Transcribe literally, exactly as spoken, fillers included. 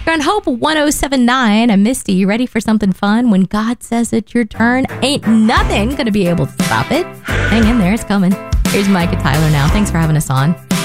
You're on Hope one oh seven point nine. I'm Misty. You ready for something fun? When God says it's your turn, ain't nothing going to be able to stop it. Hang in there. It's coming. Here's Micah Tyler now. Thanks for having us on.